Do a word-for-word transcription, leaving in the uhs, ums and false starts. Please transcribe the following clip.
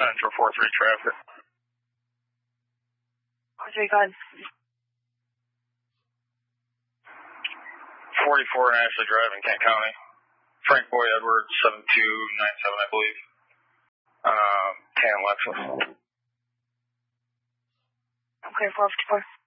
Central four three traffic. four three, go ahead. forty-four Ashley Drive in Kent County. Frank Boy Edwards, seven two nine seven, I believe. Um, tan Lexus. Okay, four fifty-four.